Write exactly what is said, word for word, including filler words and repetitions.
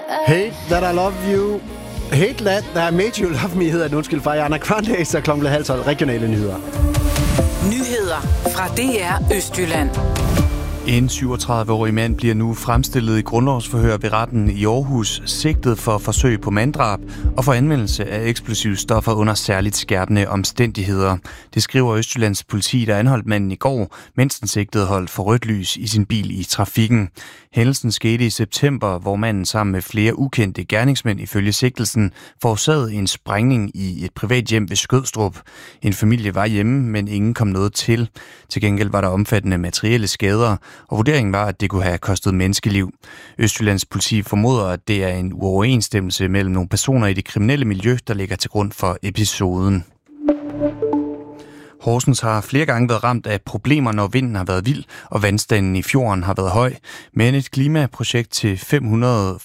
Hate That I Love You. Hate That That I Made You Love Me hedder den, undskyld, fra Ariana Grande, så klokken halv tolv regionale nyheder. Nyheder fra D R Østjylland. En syvogtredive-årig mand bliver nu fremstillet i grundlovsforhør ved retten i Aarhus, sigtet for forsøg på manddrab og for anvendelse af eksplosive stoffer under særligt skærpende omstændigheder. Det skriver Østjyllands politi, der anholdt manden i går, mens den sigtede holdt for rødt lys i sin bil i trafikken. Hændelsen skete i september, hvor manden sammen med flere ukendte gerningsmænd ifølge sigtelsen forårsagede en sprængning i et privat hjem ved Skødstrup. En familie var hjemme, men ingen kom noget til. Til gengæld var der omfattende materielle skader, og vurderingen var, at det kunne have kostet menneskeliv. Østjyllands politi formoder, at det er en uoverensstemmelse mellem nogle personer i det kriminelle miljø, der ligger til grund for episoden. Horsens har flere gange været ramt af problemer, når vinden har været vild, og vandstanden i fjorden har været høj. Men et klimaprojekt til fem hundrede